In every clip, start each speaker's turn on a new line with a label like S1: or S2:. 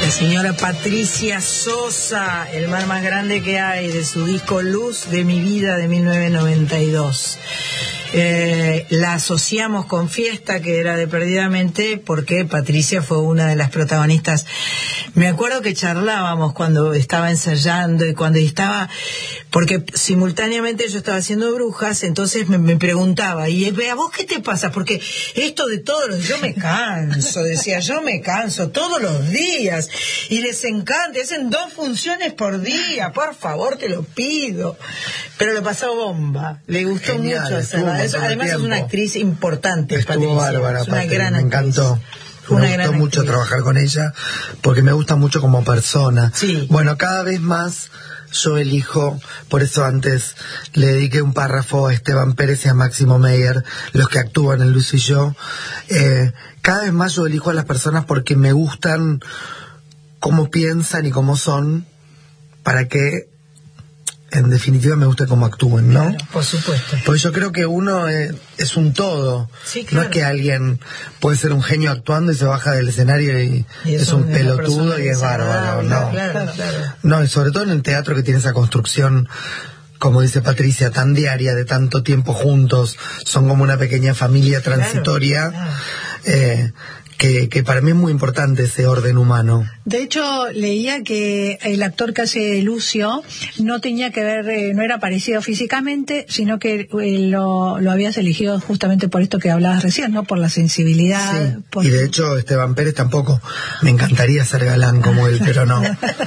S1: La señora Patricia Sosa, El mar más grande que hay, de su disco Luz de mi vida de 1992. La asociamos con Fiesta, que era de Perdidamente, porque Patricia fue una de las protagonistas. Me acuerdo que charlábamos cuando estaba ensayando y cuando estaba, porque simultáneamente yo estaba haciendo Brujas, entonces me preguntaba, ¿y a vos qué te pasa? Porque esto de todos los, yo me canso, decía, yo me canso todos los días, y les encanta, hacen 2 funciones por día, por favor, te lo pido. Pero lo pasó bomba, le gustó
S2: genial,
S1: mucho hacerla. Además es una actriz importante.
S2: Estuvo bárbara,
S1: es una gran actriz.
S2: Me encantó. Me gustó mucho trabajar con ella, porque me gusta mucho como persona.
S1: Sí.
S2: Bueno, cada vez más yo elijo, por eso antes le dediqué un párrafo a Esteban Pérez y a Máximo Meyer, los que actúan en Luz y yo. Cada vez más yo elijo a las personas porque me gustan cómo piensan y cómo son, para que en definitiva me gusta cómo actúen, ¿no?
S1: Claro, por supuesto.
S2: Pues yo creo que uno es un todo.
S1: Sí, claro.
S2: No es que alguien puede ser un genio actuando y se baja del escenario y es un pelotudo y es bárbaro, ¿no?
S1: Claro.
S2: No, y sobre todo en el teatro, que tiene esa construcción, como dice Patricia, tan diaria, de tanto tiempo juntos, son como una pequeña familia transitoria.
S1: Claro.
S2: Que para mí es muy importante ese orden humano.
S3: De hecho, leía que el actor que hace Lucio no tenía que ver, no era parecido físicamente, sino que lo habías elegido justamente por esto que hablabas recién, ¿no? Por la sensibilidad.
S2: Sí. Y de hecho, Esteban Pérez tampoco. Me encantaría ser galán como él, pero no.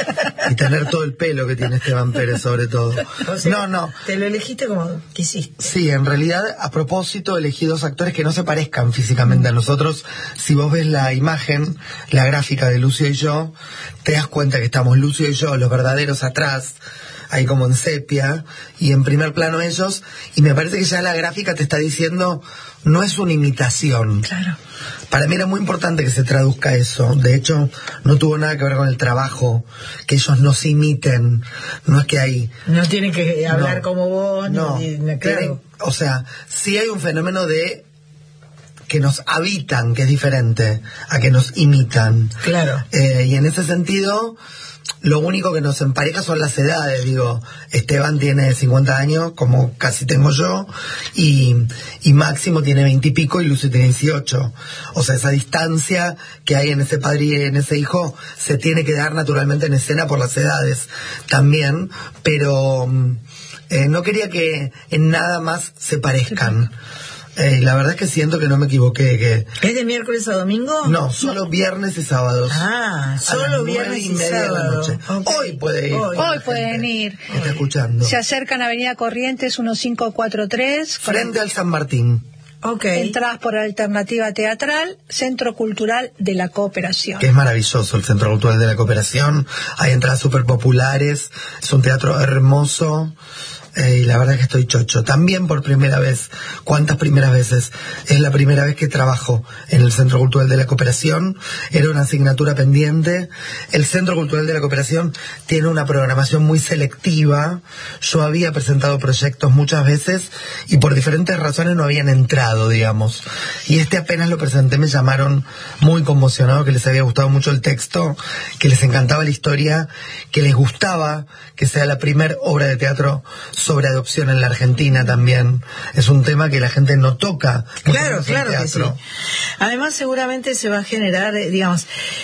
S2: Y tener todo el pelo que tiene Esteban Pérez, sobre todo.
S1: O sea,
S2: No.
S1: Te lo elegiste como quisiste.
S2: Sí, en realidad, a propósito, elegí 2 actores que no se parezcan físicamente a nosotros. Si vos ves la imagen, la gráfica de Lucio y yo, te das cuenta que estamos Lucio y yo, los verdaderos, atrás, ahí como en sepia, y en primer plano ellos, y me parece que ya la gráfica te está diciendo, no es una imitación.
S1: Claro.
S2: Para mí era muy importante que se traduzca eso. De hecho, no tuvo nada que ver con el trabajo, que ellos nos imiten. No es que hay...
S1: No tienen que hablar como vos.
S2: No,
S1: claro.
S2: O sea, sí hay un fenómeno de que nos habitan, que es diferente a que nos imitan.
S1: Claro.
S2: Y en ese sentido, lo único que nos empareja son las edades. Digo, Esteban tiene 50 años, como casi tengo yo, y Máximo tiene 20 y pico, y Lucio tiene 18. O sea, esa distancia que hay en ese padre y en ese hijo se tiene que dar naturalmente en escena por las edades también, pero no quería que en nada más se parezcan. La verdad es que siento que no me equivoqué.
S1: ¿Es de miércoles a domingo?
S2: No, solo viernes y sábados.
S1: Solo viernes y sábado.
S2: Okay. Hoy puede ir.
S3: Hoy pueden ir.
S2: Está escuchando.
S3: Se acercan a Avenida Corrientes 1543.
S2: Frente al San Martín.
S1: Okay.
S3: Entradas por Alternativa Teatral, Centro Cultural de la Cooperación.
S2: Que es maravilloso el Centro Cultural de la Cooperación. Hay entradas súper populares. Es un teatro hermoso. Y la verdad es que estoy chocho. También por primera vez. ¿Cuántas primeras veces? Es la primera vez que trabajo en el Centro Cultural de la Cooperación. Era una asignatura pendiente. El Centro Cultural de la Cooperación tiene una programación muy selectiva. Yo había presentado proyectos muchas veces y por diferentes razones no habían entrado, digamos. Y apenas lo presenté, me llamaron muy conmocionados, que les había gustado mucho el texto, que les encantaba la historia, que les gustaba que sea la primer obra de teatro sobre adopción en la Argentina también. Es un tema que la gente no toca.
S1: Claro que sí. Además, seguramente se va a generar, digamos,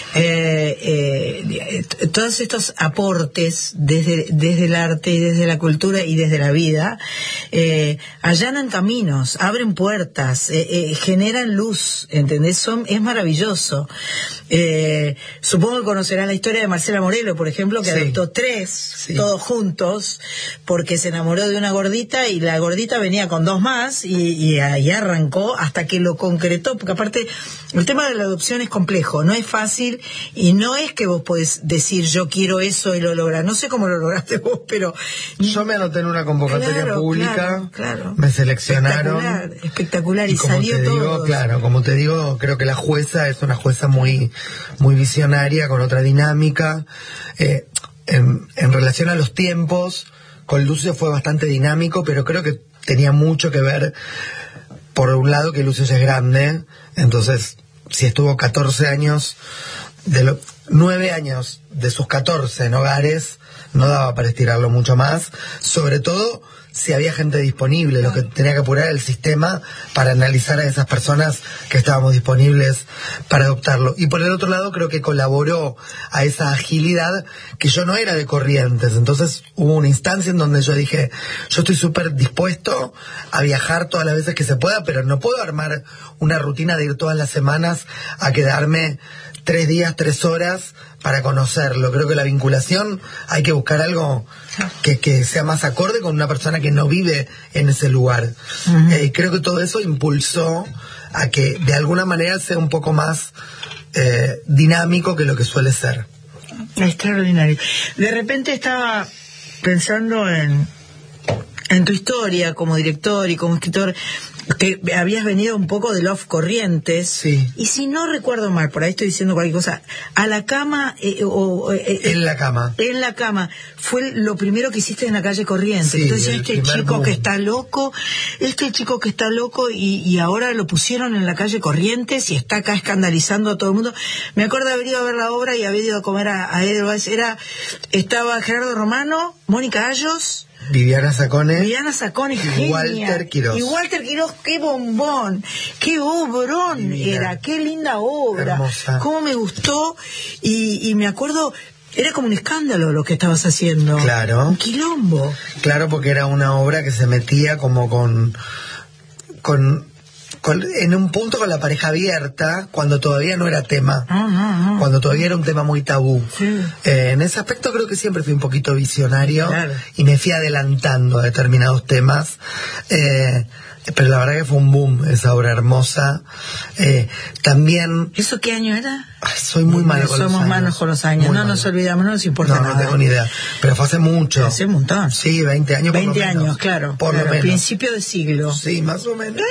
S1: todos estos aportes desde el arte y desde la cultura y desde la vida, allanan caminos, abren puertas, generan luz, ¿entendés? Es maravilloso. Supongo que conocerán la historia de Marcela Morelo, por ejemplo, que adoptó 3, todos juntos, porque se enamoró de una gordita y la gordita venía con 2 más y ahí arrancó hasta que lo concretó, porque aparte el tema de la adopción es complejo, no es fácil y no es que vos podés decir yo quiero eso y lo lográs, no sé cómo lo lograste vos, pero
S2: yo me anoté en una convocatoria pública,
S1: claro.
S2: Me seleccionaron
S1: espectacular y salió todo.
S2: Claro, como te digo, creo que la jueza es una jueza muy visionaria, con otra dinámica. En relación a los tiempos, con Lucio fue bastante dinámico, pero creo que tenía mucho que ver, por un lado, que Lucio ya es grande, entonces si estuvo 14 años de los 9 años de sus 14 en hogares, no daba para estirarlo mucho más, sobre todo si había gente disponible, lo que tenía que apurar el sistema para analizar a esas personas que estábamos disponibles para adoptarlo. Y por el otro lado creo que colaboró a esa agilidad que yo no era de Corrientes, entonces hubo una instancia en donde yo dije, yo estoy súper dispuesto a viajar todas las veces que se pueda, pero no puedo armar una rutina de ir todas las semanas a quedarme 3 días, 3 horas para conocerlo. Creo que la vinculación hay que buscar algo que sea más acorde con una persona que no vive en ese lugar. Creo que todo eso impulsó a que de alguna manera sea un poco más dinámico que lo que suele ser.
S1: Extraordinario. De repente estaba pensando en tu historia como director y como escritor, que habías venido un poco de Love Corrientes,
S2: sí.
S1: Y si no recuerdo mal, por ahí estoy diciendo cualquier cosa, a la cama
S2: en la cama
S1: fue lo primero que hiciste en la calle Corrientes.
S2: Sí,
S1: entonces este chico que está loco y ahora lo pusieron en la calle Corrientes y está acá escandalizando a todo el mundo. Me acuerdo de haber ido a ver la obra y haber ido a comer a Edelweiss. Estaba Gerardo Romano, Mónica Ayos,
S2: Viviana Sacone,
S1: genia.
S2: Walter Quirós,
S1: qué bombón, qué obrón divina. Era, qué linda obra,
S2: hermosa.
S1: Cómo me gustó, y me acuerdo, era como un escándalo lo que estabas haciendo.
S2: Claro.
S1: Un quilombo.
S2: Claro, porque era una obra que se metía como con en un punto con la pareja abierta, cuando todavía no era tema, cuando todavía era un tema muy tabú.
S1: Sí.
S2: En ese aspecto creo que siempre fui un poquito visionario,
S1: claro.
S2: Y me fui adelantando a determinados temas. Pero la verdad que fue un boom esa obra hermosa. También...
S1: ¿Eso qué año era?
S2: Ay, soy muy malo con los años.
S1: Somos malos con los años. No nos olvidamos, no nos importa nada.
S2: No tengo ni idea. Pero fue hace mucho.
S1: Hace un montón.
S2: Sí, 20 años
S1: 20 años, claro.
S2: Por lo menos.
S1: Principio de siglo.
S2: Sí, más o menos.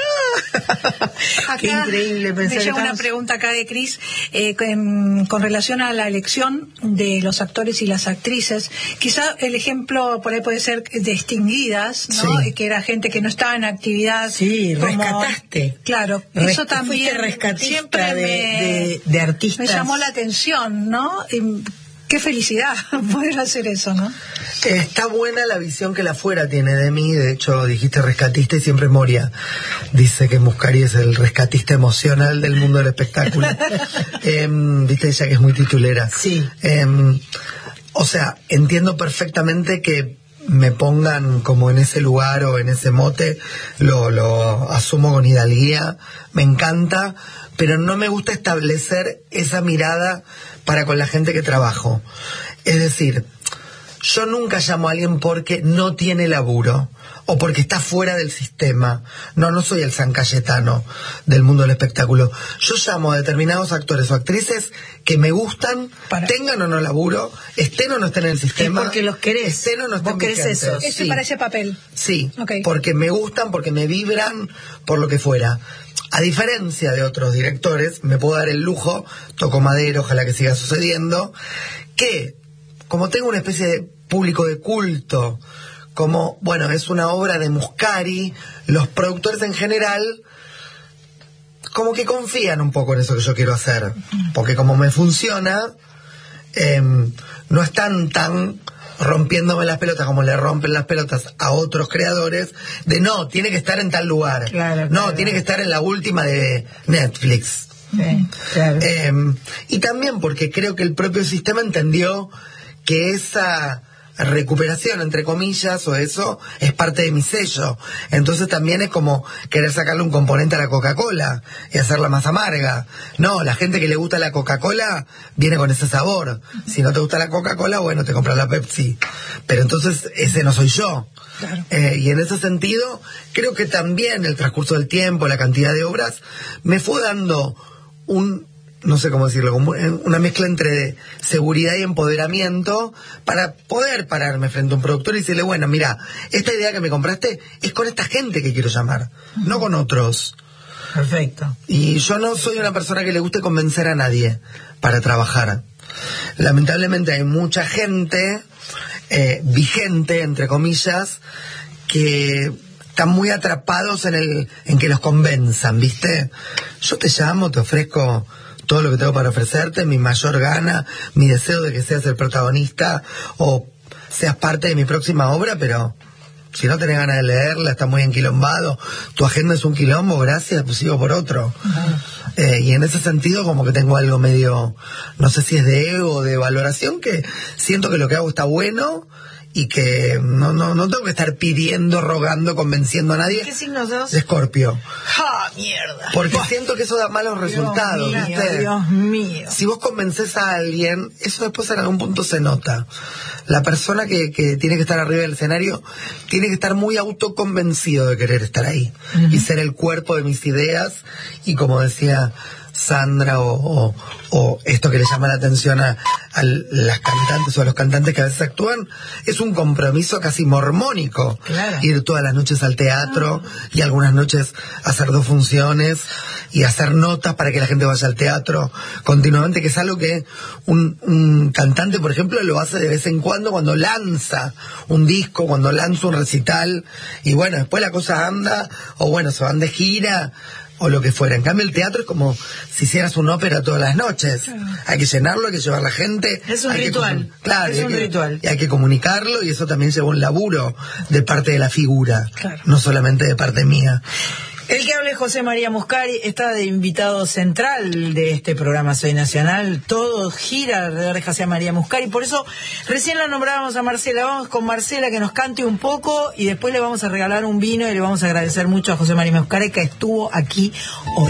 S3: Qué
S1: increíble pensar.
S3: Me llega una pregunta acá de Cris con relación a la elección de los actores y las actrices. Quizá el ejemplo por ahí puede ser de Extinguidas, ¿no?
S2: Sí.
S3: Que era gente que no estaba en actividad.
S1: Sí, rescataste.
S3: Claro, eso también
S1: siempre de artistas.
S3: Me llamó la atención, ¿no? Y qué felicidad poder hacer eso, ¿no?
S2: Está buena la visión que la afuera tiene de mí. De hecho, dijiste rescatista y siempre Moria dice que Muscari es el rescatista emocional del mundo del espectáculo. Viste ella que es muy titulera.
S1: Sí.
S2: O sea, entiendo perfectamente que me pongan como en ese lugar o en ese mote, lo asumo con hidalguía, me encanta, pero no me gusta establecer esa mirada para con la gente que trabajo. Es decir, yo nunca llamo a alguien porque no tiene laburo o porque está fuera del sistema. No soy el San Cayetano del mundo del espectáculo. Yo llamo a determinados actores o actrices que me gustan, tengan o no laburo, estén o no estén en el sistema.
S1: Es porque los querés.
S2: Estén o no estén
S1: ¿Vos querés
S2: vigentes.
S1: eso?
S3: Ese para ese papel.
S2: Sí,
S3: okay.
S2: Porque me gustan, porque me vibran, por lo que fuera. A diferencia de otros directores, me puedo dar el lujo, toco madera, ojalá que siga sucediendo, que como tengo una especie de público de culto, como, bueno, es una obra de Muscari, los productores en general como que confían un poco en eso que yo quiero hacer, porque como me funciona, no están tan rompiéndome las pelotas como le rompen las pelotas a otros creadores de no, tiene que estar en tal lugar,
S1: claro,
S2: tiene que estar en la última de Netflix.
S1: Sí, claro.
S2: Y también porque creo que el propio sistema entendió que esa recuperación, entre comillas, o eso, es parte de mi sello. Entonces también es como querer sacarle un componente a la Coca-Cola y hacerla más amarga. No, la gente que le gusta la Coca-Cola viene con ese sabor. Si no te gusta la Coca-Cola, bueno, te compras la Pepsi. Pero entonces ese no soy yo.
S3: Claro.
S2: Y en ese sentido, creo que también el transcurso del tiempo, la cantidad de obras, me fue dando no sé cómo decirlo, como una mezcla entre seguridad y empoderamiento para poder pararme frente a un productor y decirle, bueno, mira, esta idea que me compraste es con esta gente que quiero llamar, no con otros.
S1: Perfecto.
S2: Y yo no soy una persona que le guste convencer a nadie para trabajar. Lamentablemente hay mucha gente vigente, entre comillas, que están muy atrapados en que los convenzan, ¿viste? Yo te llamo, te ofrezco todo lo que tengo para ofrecerte, mi mayor gana, mi deseo de que seas el protagonista o seas parte de mi próxima obra, pero si no tenés ganas de leerla, está muy enquilombado, tu agenda es un quilombo, gracias, pues sigo por otro. Y en ese sentido como que tengo algo medio, no sé si es de ego o de valoración, que siento que lo que hago está bueno y que no tengo que estar pidiendo, rogando, convenciendo a nadie.
S1: ¿Qué signo sos?
S2: De Escorpio.
S1: ¡Ja, mierda!
S2: Porque siento que eso da malos resultados,
S1: Dios mío,
S2: ¿viste?
S1: Dios mío.
S2: Si vos convences a alguien, eso después en algún punto se nota. La persona que tiene que estar arriba del escenario tiene que estar muy autoconvencido de querer estar ahí y ser el cuerpo de mis ideas, y como decía Sandra o esto que le llama la atención a las cantantes o a los cantantes que a veces actúan, es un compromiso casi mormónico.
S1: Claro.
S2: Ir todas las noches al teatro y algunas noches hacer 2 funciones y hacer notas para que la gente vaya al teatro continuamente, que es algo que un cantante, por ejemplo, lo hace de vez en cuando lanza un disco, cuando lanza un recital, y bueno, después la cosa anda, o bueno, se van de gira o lo que fuera. En cambio, el teatro es como si hicieras una ópera todas las noches. Hay que llenarlo, hay que llevar la gente.
S1: Es un ritual.
S2: Claro,
S1: es un ritual.
S2: Y hay que comunicarlo, y eso también lleva un laburo de parte de la figura, no solamente de parte mía.
S1: El que habla es José María Muscari, está de invitado central de este programa Soy Nacional. Todo gira alrededor de José María Muscari, por eso recién la nombrábamos a Marcela. Vamos con Marcela que nos cante un poco y después le vamos a regalar un vino y le vamos a agradecer mucho a José María Muscari que estuvo aquí hoy.